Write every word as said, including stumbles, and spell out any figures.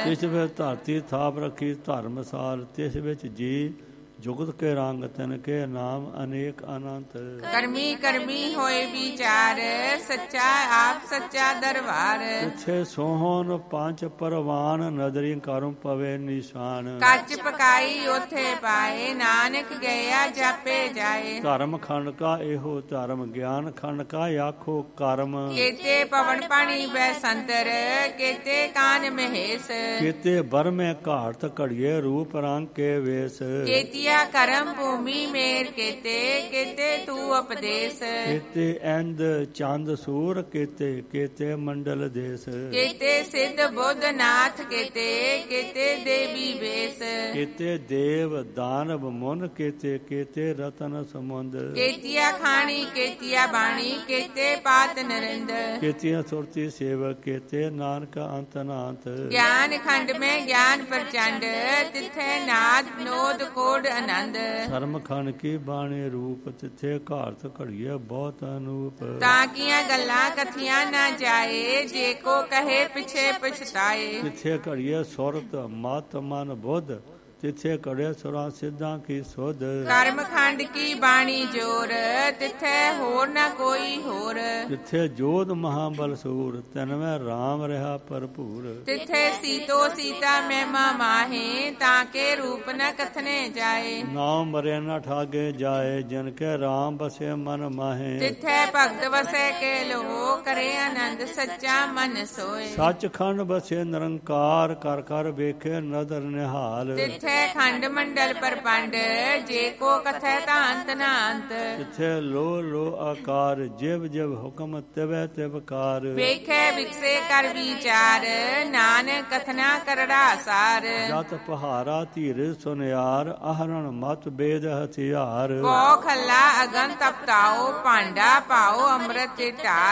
ਤਿਸ ਵਿੱਚ ਧਰਤੀ ਥਾਪ ਰੱਖੀ ਧਰਮਸਾਲ, ਤਿਸ ਵਿੱਚ ਜੀ ਜੁਗਤ ਕੇ ਰੰਗ, ਤਿਨ ਕੇ ਨਾਮ ਅਨੇਕ ਅਨੰਤ। ਕਰਮੀ ਕਰਮੀ ਹੋਏ ਵਿਚਾਰ, ਸੱਚਾ ਆਪ ਸੱਚਾ ਦਰਬਾਰ। ਤਿੱਥੇ ਸੋਹਣ ਪੰਜ ਪਰਵਾਨ, ਨਦਰੀ ਕਰਮ ਪਵੇ ਨਿਸ਼ਾਨ। ਕੱਚ ਪਕਾਈ ਉਥੇ ਪਾਏ, ਨਾਨਕ ਗਿਆ ਜਾਪੇ ਜਾਏ। ਧਰਮ ਖੰਡ ਕਾ ਇਹੋ ਧਰਮ, ਗਿਆਨ ਖੰਡ ਕਾ ਆਖੋ ਕਰਮ। ਕੇਤੇ ਪਵਨ ਪਾਣੀ ਬੈ ਸੰਤਰ, ਕੇਤੇ ਕਾਨ ਮਹੇਸ਼। ਕੇਤੇ ਬਰਮੇ ਘਾਟ ਘੜੀਏ, ਰੂਪ ਰੰਗ ਕੇ ਵੇਸ। ਕੇਤੀਆ ਕਰਮ ਭੂਮੀ ਮੇਰ, ਕੇਤੇ ਕੇਤੇ ਤੂੰ ਉਪਦੇਸ਼। ਕੇਤੇ ਇੰਦ ਚੰਦ ਸੂਰ, ਕੇਤੇ ਕੇਤੇ ਮੰਡਲ ਦੇਸ। ਕੇਤੇ ਸਿੱਧ ਬੁੱਧ ਨਾਥ, ਕੇਤੇ ਕੇਤੇ ਦੇਵੀ ਵੇਸ। ਕੇਤੇ ਦੇਵ ਦਾਨਵ ਮੁਨ, ਕੇਤੇ ਕੇਤੇ ਰਤਨ ਸਮੁੰਦ। ਕੇਤੀਆ ਖਾਣੀ ਕੇਤੀਆ ਬਾਣੀ, ਕੇਤੇ ਪਾਤ ਨਰਿੰਦ। ਕੇਤੀਆਂ ਸੁਰਤੀ ਸੇਵਕ, ਕੇਤੇ ਨਾਨਕ ਅੰਤ ਨਾਂਤ। ਗਿਆਨ ਖੰਡ ਮੈਂ ਗਿਆਨ ਪ੍ਰਚੰਡ, ਤਿੱਥੇ ਨਾਦ ਨੋਦ ਕੋਡ ਆਨੰਦ। ਧਰਮ ਖੰਡ ਕੀ ਬਾਣੀ ਰੂਪ, ਤਿੱਥੇ ਘਾਟ ਘੜੀਏ ਬਹੁਤ ਅਨੂਪ। ਤਾਂ ਕੀਆਂ ਗੱਲਾਂ ਕਥੀਆਂ ਨਾ ਜਾਏ, ਜੇ ਕੋ ਕਹੇ ਪਿਛੇ ਪਛਤਾਏ। ਤਿੱਥੇ ਘੜੀਏ ਸੁਰਤ ਮਤ ਮਨ ਬੁੱਧ, ਤਿੱਥੇ ਘੜੇ ਸੁਰਾਂ ਸਿੱਧਾਂ ਕੀ ਸੁਧ। ਕਰਮ ਖੰਡ ਕੀ ਬਾਣੀ ਜੋਰ, ਤਿੱਥੇ ਹੋਰ ਨਾ ਕੋਈ ਹੋਰ। ਤਿੱਥੇ ਜੋਧ ਮਹਾਬਲ ਸੂਰ, ਤਨ ਮੈਂ ਰਾਮ ਰਹਾ ਭਰਪੂਰ। ਤਿੱਥੇ ਸੀਤੋ ਸੀਤਾ ਮਹਿਮਾ ਮਾਹੇ, ਤਾਂ ਕੇ ਰੂਪ ਨ ਕਥਨੇ ਜਾਏ। ਨਾਮ ਮਰੇ ਨ ਠਾਗੇ ਜਾਏ, ਜਨ ਕੇ ਰਾਮ ਬਸੇ ਮਨ ਮਾਹੇ। ਤਿੱਥੇ ਭਗਤ ਵਸੈ ਕੇ ਲੋ, ਕਰੇ ਆਨੰਦ ਸੱਚਾ ਮਨ ਸੋਏ। ਸੱਚਖੰਡ ਬਸੇ ਨਿਰੰਕਾਰ, ਕਰ ਕਰ ਵੇਖੇ ਨਦਰ ਨਿਹਾਲ। ਤਿੱਥੇ ਖੰਡ ਮੰਡਲ ਪਰਪੰਡ, ਜੇ ਕੋ ਕਥੈ ਤਾਂ ਅੰਤ ਨਾ ਅੰਤ। ਤਿੱਥੇ ਲੋ ਲੋ ਆਕਾਰ, ਜਿਵ ਜਿਵ ਹੁਕਮ ਤਿਵੈ ਤਿਵਕਾਰ। ਵੇਖੈ ਵਿਕਸੇ ਕਰ ਵਿਚਾਰ, ਨਾਨਕ ਕਥਨਾ ਕਰੜਾ ਸਾਰ। ਜਤ ਪਹਾਰਾ ਧੀਰ ਸੁਨਿਆਰ, ਆਹਰਣ ਮਤ ਬੇਦ ਹਥਿਆਰ। ਕੋ ਖੱਲਾ ਅਗਨ ਤਪਤਾਓ, ਭਾਂਡਾ ਪਾਓ ਅੰਮ੍ਰਿਤ ਢਾਰ।